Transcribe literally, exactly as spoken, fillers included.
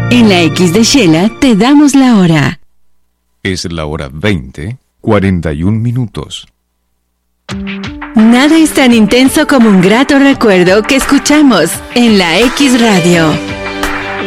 En la X de Shela te damos la hora. Es la hora veinte, cuarenta y un minutos. Nada es tan intenso como un grato recuerdo que escuchamos en la X Radio.